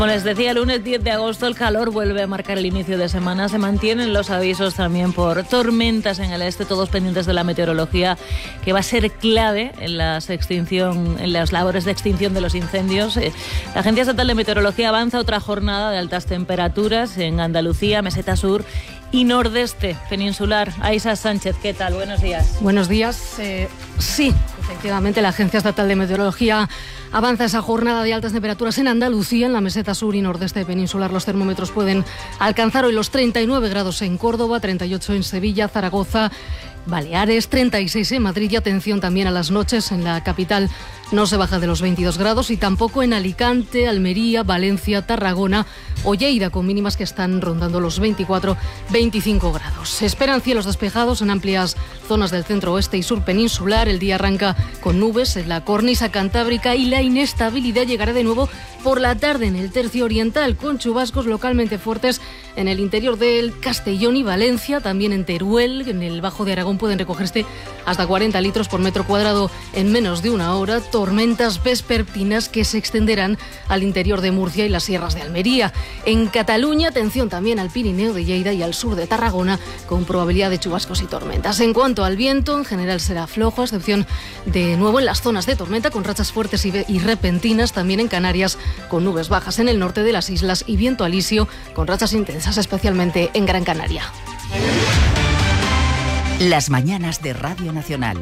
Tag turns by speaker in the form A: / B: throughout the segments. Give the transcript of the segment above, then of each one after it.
A: Como les decía, el lunes 10 de agosto el calor vuelve a marcar el inicio de semana. Se mantienen los avisos también por tormentas en el este, todos pendientes de la meteorología, que va a ser clave en las labores de extinción de los incendios. La Agencia Estatal de Meteorología avanza otra jornada de altas temperaturas en Andalucía, Meseta Sur y Nordeste peninsular. Aisa Sánchez, ¿qué tal? Buenos días.
B: Buenos días. Sí, efectivamente, la Agencia Estatal de Meteorología avanza esa jornada de altas temperaturas en Andalucía, en la Meseta Sur y Nordeste peninsular. Los termómetros pueden alcanzar hoy los 39 grados en Córdoba, 38 en Sevilla, Zaragoza, Baleares, 36 en Madrid y atención también a las noches en la capital. No se baja de los 22 grados y tampoco en Alicante, Almería, Valencia, Tarragona o Lleida, con mínimas que están rondando los 24-25 grados. Se esperan cielos despejados en amplias zonas del centro oeste y sur peninsular. El día arranca con nubes en la cornisa cantábrica y la inestabilidad llegará de nuevo por la tarde en el tercio oriental, con chubascos localmente fuertes en el interior del Castellón y Valencia. También en Teruel, en el Bajo de Aragón, pueden recogerse hasta 40 litros por metro cuadrado en menos de una hora. Tormentas vespertinas que se extenderán al interior de Murcia y las sierras de Almería. En Cataluña, atención también al Pirineo de Lleida y al sur de Tarragona, con probabilidad de chubascos y tormentas. En cuanto al viento, en general será flojo, a excepción de nuevo en las zonas de tormenta, con rachas fuertes y repentinas. También en Canarias, con nubes bajas en el norte de las islas y viento alisio, con rachas intensas, especialmente en Gran Canaria.
C: Las mañanas de Radio Nacional.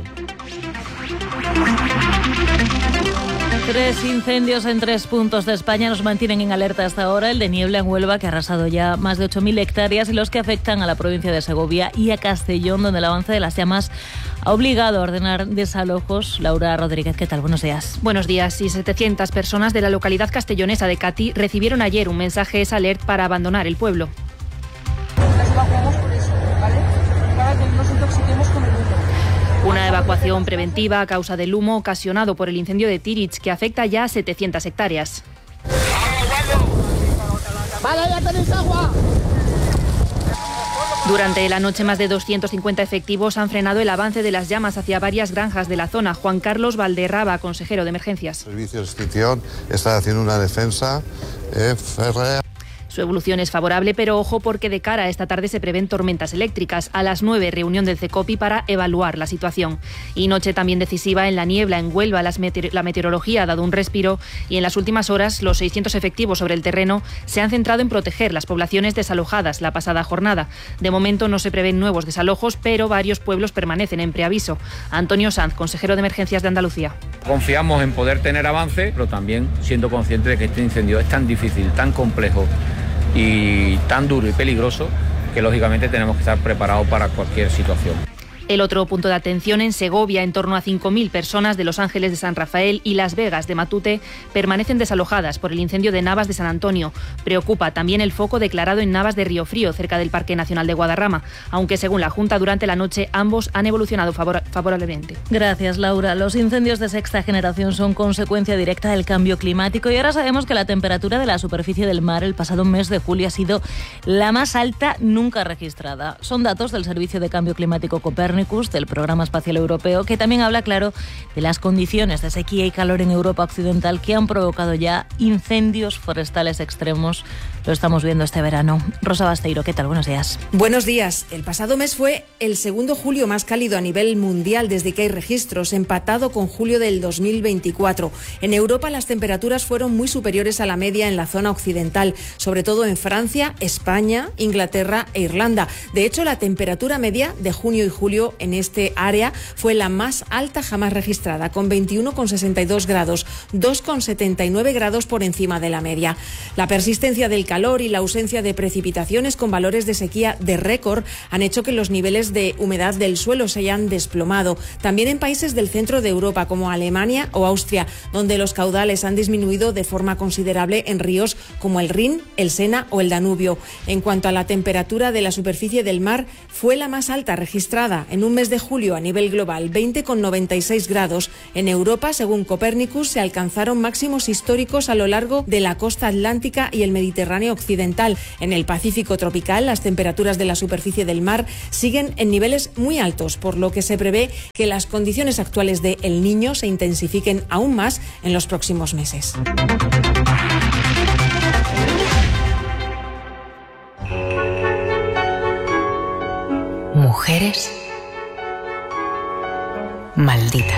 A: 3 incendios en 3 puntos de España nos mantienen en alerta hasta ahora. El de Niebla en Huelva, que ha arrasado ya más de 8.000 hectáreas, y los que afectan a la provincia de Segovia y a Castellón, donde el avance de las llamas ha obligado a ordenar desalojos. Laura Rodríguez, ¿qué tal? Buenos días.
D: Buenos días. Y 700 personas de la localidad castellonesa de Catí recibieron ayer un mensaje alert para abandonar el pueblo.
E: Las evacuamos por eso, ¿vale? Para que no nos intoxiquemos con el humo.
D: Una evacuación preventiva a causa del humo ocasionado por el incendio de Tirich, que afecta ya a 700 hectáreas.
E: ¡Vale, ya tenéis agua!
D: Durante la noche, más de 250 efectivos han frenado el avance de las llamas hacia varias granjas de la zona. Juan Carlos Valderraba, consejero de Emergencias.
F: El servicio de extinción está haciendo una defensa férrea.
D: Su evolución es favorable, pero ojo, porque de cara a esta tarde se prevén tormentas eléctricas. A las 9, reunión del CECOPI para evaluar la situación. Y noche también decisiva en la Niebla, en Huelva. La meteorología ha dado un respiro y en las últimas horas los 600 efectivos sobre el terreno se han centrado en proteger las poblaciones desalojadas la pasada jornada. De momento no se prevén nuevos desalojos, pero varios pueblos permanecen en preaviso. Antonio Sanz, consejero de Emergencias de Andalucía.
G: Confiamos en poder tener avance, pero también siendo conscientes de que este incendio es tan difícil, tan complejo y tan duro y peligroso que lógicamente tenemos que estar preparados para cualquier situación.
D: El otro punto de atención en Segovia, en torno a 5.000 personas de Los Ángeles de San Rafael y Las Vegas de Matute permanecen desalojadas por el incendio de Navas de San Antonio. Preocupa también el foco declarado en Navas de Río Frío, cerca del Parque Nacional de Guadarrama, aunque según la Junta durante la noche ambos han evolucionado favorablemente.
A: Gracias, Laura. Los incendios de sexta generación son consecuencia directa del cambio climático y ahora sabemos que la temperatura de la superficie del mar el pasado mes de julio ha sido la más alta nunca registrada. Son datos del Servicio de Cambio Climático Copérnico, del Programa Espacial Europeo, que también habla, claro, de las condiciones de sequía y calor en Europa Occidental que han provocado ya incendios forestales extremos. Lo estamos viendo este verano. Rosa Basteiro, ¿qué tal? Buenos días.
H: Buenos días. El pasado mes fue el segundo julio más cálido a nivel mundial desde que hay registros, empatado con julio del 2024. En Europa las temperaturas fueron muy superiores a la media en la zona occidental, sobre todo en Francia, España, Inglaterra e Irlanda. De hecho, la temperatura media de junio y julio en este área fue la más alta jamás registrada, con 21,62 grados, 2,79 grados por encima de la media. La persistencia del calor y la ausencia de precipitaciones con valores de sequía de récord han hecho que los niveles de humedad del suelo se hayan desplomado. También en países del centro de Europa como Alemania o Austria, donde los caudales han disminuido de forma considerable en ríos como el Rin, el Sena o el Danubio. En cuanto a la temperatura de la superficie del mar, fue la más alta registrada en un mes de julio a nivel global, 20,96 grados. En Europa, según Copernicus, se alcanzaron máximos históricos a lo largo de la costa atlántica y el Mediterráneo occidental. En el Pacífico tropical, las temperaturas de la superficie del mar siguen en niveles muy altos, por lo que se prevé que las condiciones actuales de El Niño se intensifiquen aún más en los próximos meses.
I: Mujeres malditas.